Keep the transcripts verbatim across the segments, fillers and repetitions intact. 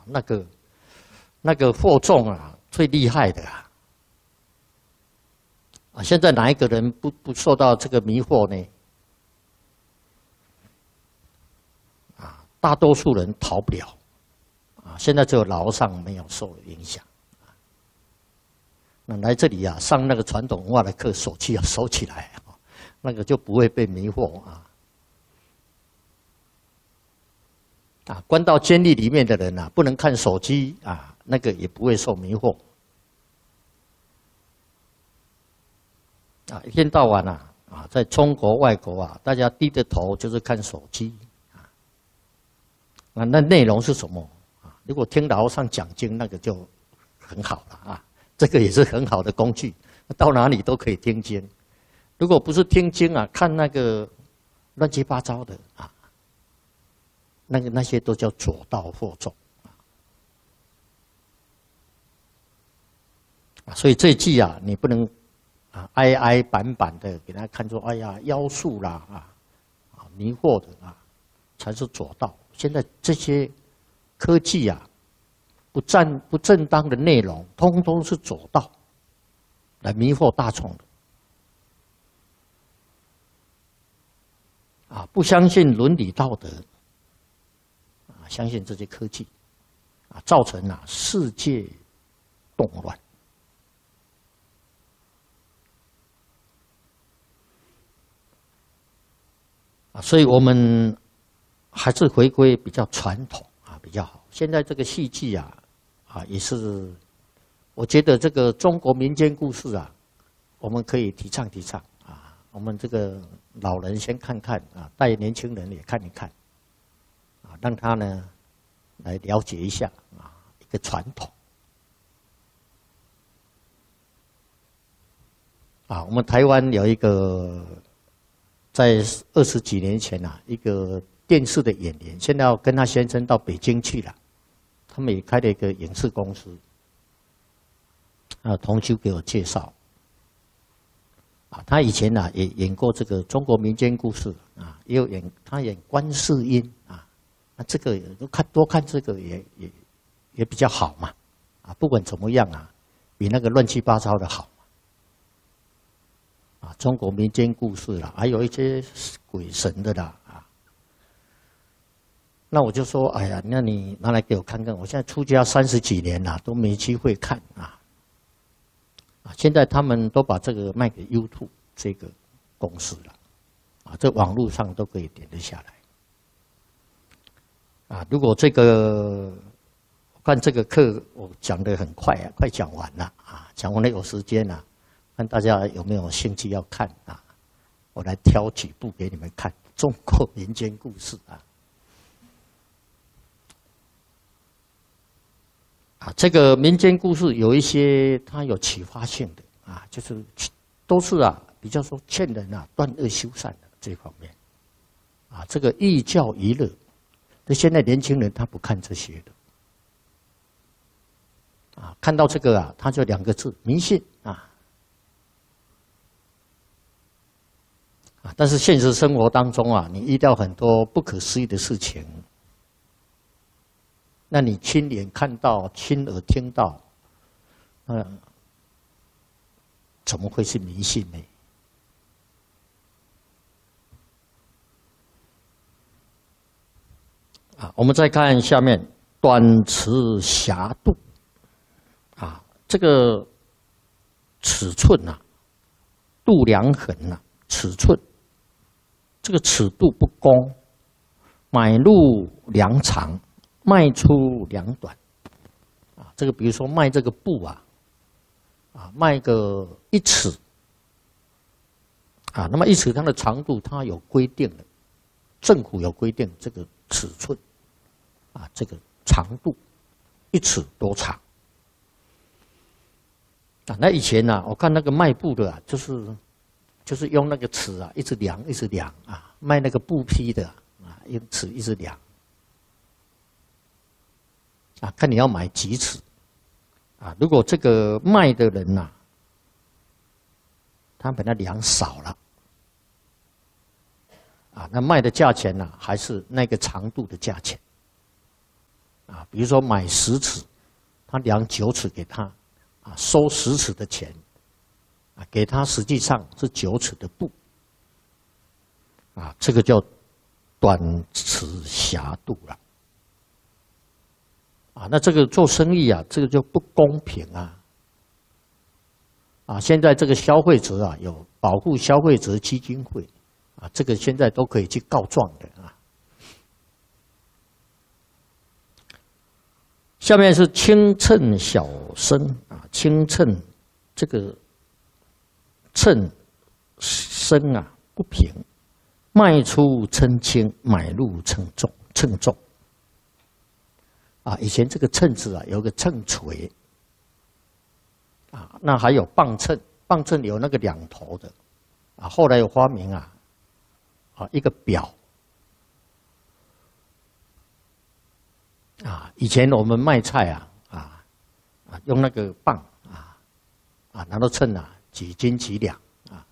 啊，那个那个惑众啊，最厉害的啊！啊，现在哪一个人不不受到这个迷惑呢？啊，大多数人逃不了。啊，现在只有老和尚没有受影响。那来这里啊，上那个传统文化的课，手气要收起来啊，那个就不会被迷惑啊。啊，关到监狱里面的人啊，不能看手机啊，那个也不会受迷惑。啊，一天到晚啊，啊，在中国、外国啊，大家低着头就是看手机啊。那那内容是什么啊？如果听老和尚讲经，那个就很好了啊。这个也是很好的工具，到哪里都可以听经。如果不是听经啊，看那个乱七八糟的啊，那个那些都叫左道惑众啊。所以这一季啊，你不能啊哀哀板板的给他看作哎呀妖术啦啊啊迷惑的啊，才是左道。现在这些科技啊。不正不正当的内容，通通是左道，来迷惑大众的。啊，不相信伦理道德，啊，相信这些科技，啊，造成啊世界动乱。啊，所以我们还是回归比较传统啊，比较好。现在这个戏剧啊。啊，也是，我觉得这个中国民间故事啊，我们可以提倡提倡啊。我们这个老人先看看啊，带年轻人也看一看，啊，让他呢来了解一下啊一个传统。啊，我们台湾有一个在二十几年前啊，一个电视的演员，现在要跟他先生到北京去了。他们也开了一个影视公司，啊，同修给我介绍，啊，他以前呢、啊、也演过这个中国民间故事啊，也有演他演观世音啊，那这个都看多看这个也也也比较好嘛，啊，不管怎么样啊，比那个乱七八糟的好，啊，中国民间故事啦，还有一些鬼神的啦。那我就说，哎呀，那你拿来给我看看。我现在出家三十几年了，都没机会看啊。啊，现在他们都把这个卖给 YouTube 这个公司了，啊，这网络上都可以点得下来。啊，如果这个我看这个课我讲得很快啊，快讲完了啊，讲完了有时间了，看大家有没有兴趣要看啊？我来挑几部给你们看，中国民间故事啊。啊，这个民间故事有一些它有启发性的啊，就是都是啊，比较说劝人啊断恶修善的这方面，啊，这个寓教于乐，那现在年轻人他不看这些的，啊，看到这个啊，他就两个字迷信啊，啊，但是现实生活当中啊，你遇到很多不可思议的事情。那你亲眼看到、亲耳听到，嗯，怎么会是迷信呢？啊，我们再看下面，短尺狭度，啊，这个尺寸呐、啊，度量衡呐、啊，尺寸，这个尺度不公，买路量长。卖出两短，啊，这个比如说卖这个布啊，啊，卖个一尺，啊，那么一尺它的长度它有规定的，政府有规定这个尺寸，啊，这个长度一尺多长，啊，那以前呢、啊，我看那个卖布的啊，就是就是用那个尺啊，一直量一直量啊，卖那个布匹的啊，用尺一直量。啊，看你要买几尺，啊，如果这个卖的人呐、啊，他把它量少了，啊，那卖的价钱呢、啊，还是那个长度的价钱， 啊，比如说买十尺，他量九尺给他，啊，收十尺的钱，啊，给他实际上是九尺的布，啊，这个叫短尺狭度了。啊，那这个做生意啊，这个就不公平啊！啊，现在这个消费者啊，有保护消费者基金会，啊，这个现在都可以去告状的啊。下面是轻秤小升啊，轻秤这个秤升啊不平，卖出称轻，买入称重，称重。啊，以前这个秤子啊，有个秤锤，啊，那还有磅秤，磅秤有那个两头的，啊，后来有发明啊，啊，一个表，啊，以前我们卖菜啊，啊，啊，用那个磅啊，啊，拿到秤啊，几斤几两啊，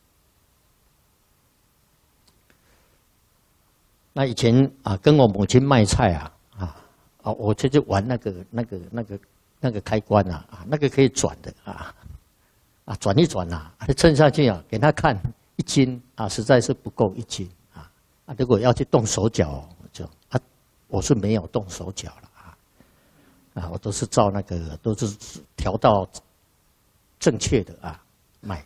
那以前啊，跟我母亲卖菜啊。啊，我这就玩那个、那个、那个、那个开关啊，啊，那个可以转的啊，啊，转一转呐，称下去啊，给他看一斤啊，实在是不够一斤啊，啊，如果要去动手脚，就啊，我是没有动手脚了啊，啊，我都是照那个，都是调到正确的啊卖。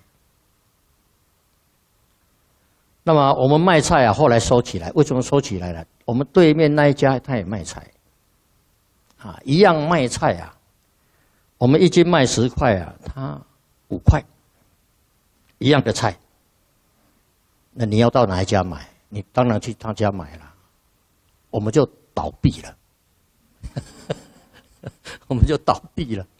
那么我们卖菜啊，后来收起来，为什么收起来了？我们对面那一家他也卖菜。啊，一样卖菜啊，我们一斤卖十块啊，他五块，一样的菜，那你要到哪一家买？你当然去他家买了，我们就倒闭了，我们就倒闭了。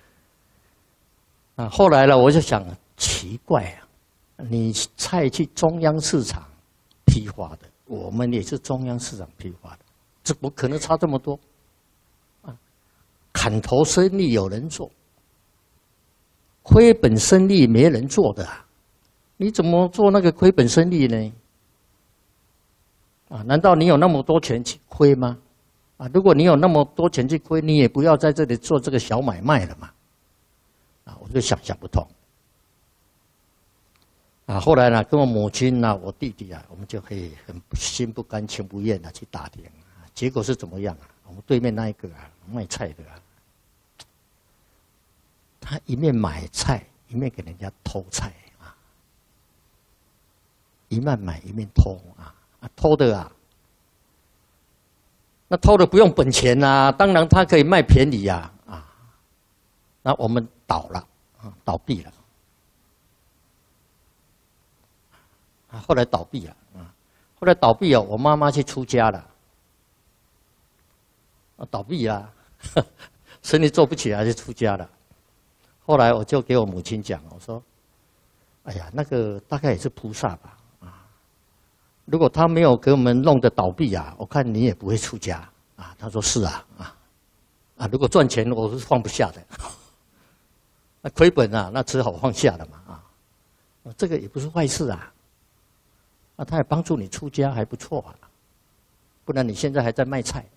啊，后来呢，我就想奇怪啊，你菜去中央市场批发的，我们也是中央市场批发的，这不可能差这么多。砍头生意有人做，亏本生意没人做的啊！你怎么做那个亏本生意呢？啊，难道你有那么多钱去亏吗？啊，如果你有那么多钱去亏，你也不要在这里做这个小买卖了嘛！啊，我就想想不通。啊，后来呢，跟我母亲啊，我弟弟啊，我们就可以很心不甘情不愿的去打听啊，结果是怎么样啊？我们对面那一个啊，卖菜的啊，他一面买菜，一面给人家偷菜啊，一面买一面偷啊，啊偷的啊，那偷的不用本钱啊，当然他可以卖便宜呀啊，那我们倒了啊，倒闭了啊，后来倒闭了啊，后来倒闭了，我妈妈去出家了。倒闭啦，生意做不起来就出家了。后来我就给我母亲讲，我说：“哎呀，那个大概也是菩萨吧，啊，如果他没有给我们弄得倒闭啊，我看你也不会出家啊。”他说：“是啊，啊，啊，如果赚钱我是放不下的，那亏本啊，那只好放下了嘛，啊，这个也不是坏事啊，啊，他也帮助你出家还不错啊，不然你现在还在卖菜。”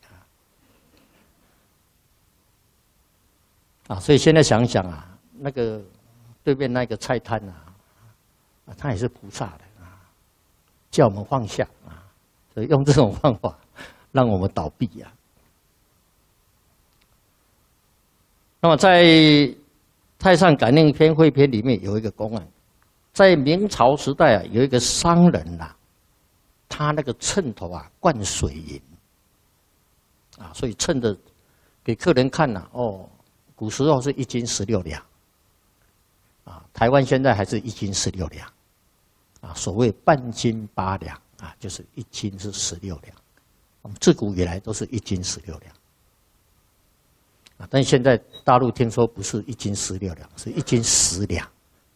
啊，所以现在想想啊，那个对面那个菜摊啊，啊，他也是菩萨的啊，叫我们放下啊，所以用这种方法让我们倒闭啊。那么在《太上感应篇》汇篇里面有一个公案，在明朝时代啊，有一个商人呐、啊，他那个秤头啊灌水银，啊，所以称的给客人看呐、啊，哦。古时候是一斤十六两，啊，台湾现在还是一斤十六两，啊，所谓半斤八两啊，就是一斤是十六两，我们自古以来都是一斤十六两，啊，但现在大陆听说不是一斤十六两，是一斤十两，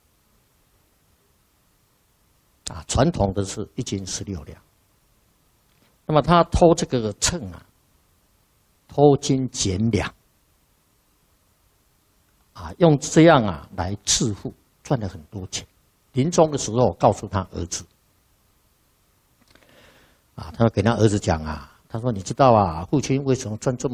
啊，传统的是一斤十六两。那么他偷这个秤啊，偷斤减两。啊，用这样啊来致富，赚了很多钱。临终的时候，告诉他儿子，啊，他给他儿子讲啊，他说：“你知道啊，父亲为什么赚这么？”